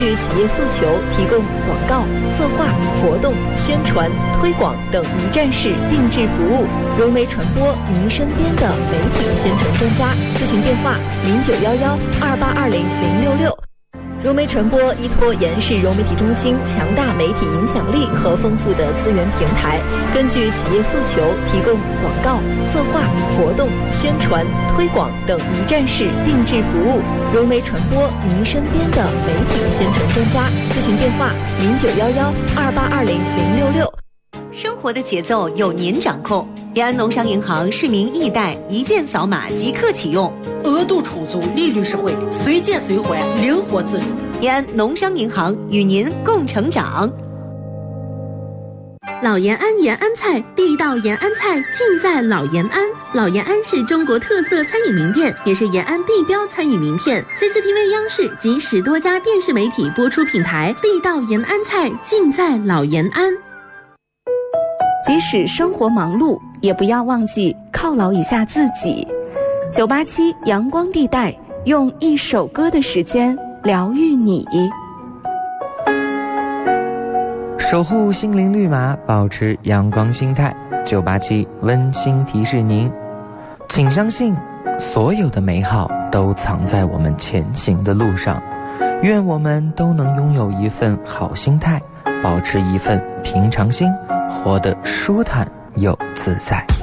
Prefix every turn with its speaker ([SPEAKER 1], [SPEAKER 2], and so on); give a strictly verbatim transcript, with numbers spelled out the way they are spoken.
[SPEAKER 1] 据企业诉求，提供广告、策划、活动、宣传、推广等一站式定制服务。融媒传播，您身边的媒体宣传专家。咨询电话：零九幺幺二八二零零六六。融媒传播依托延世融媒体中心强大媒体影响力和丰富的资源平台，根据企业诉求，提供广告、策划、活动、宣传、推广等一站式定制服务。融媒传播，您身边的媒体宣传专家。咨询电话：零九幺幺二八二零零六六。
[SPEAKER 2] 生活的节奏由您掌控。延安农商银行市民易贷，一键扫码即刻启用，
[SPEAKER 3] 额度充足，利率实惠，随借随还，灵活自如。
[SPEAKER 2] 延安农商银行与您共成长。
[SPEAKER 4] 老延安延安菜，地道延安菜尽在老延安。老延安是中国特色餐饮名店，也是延安地标餐饮名片。C C T V 央视及十多家电视媒体播出品牌，地道延安菜尽在老延安。
[SPEAKER 5] 即使生活忙碌，也不要忘记犒劳一下自己。九八七阳光地带，用一首歌的时间疗愈你。
[SPEAKER 6] 守护心灵绿码，保持阳光心态。九八七温馨提示您，请相信，所有的美好都藏在我们前行的路上。愿我们都能拥有一份好心态，保持一份平常心，活得舒坦又自在。